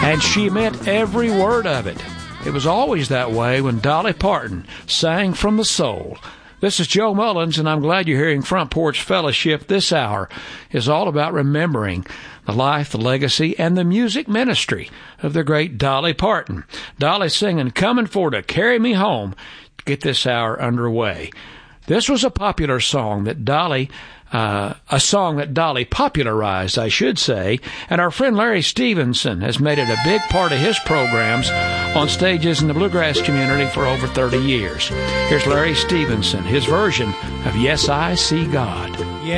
And she meant every word of it. It was always that way when Dolly Parton sang from the soul. This is Joe Mullins, and I'm glad you're hearing Front Porch Fellowship. This hour is all about remembering the life, the legacy, and the music ministry of the great Dolly Parton. Dolly singing "Coming For to Carry Me Home" to get this hour underway. This was a popular song that Dolly popularized, I should say, and our friend Larry Stevenson has made it a big part of his programs on stages in the bluegrass community for over 30 years. Here's Larry Stevenson, his version of "Yes, I See God."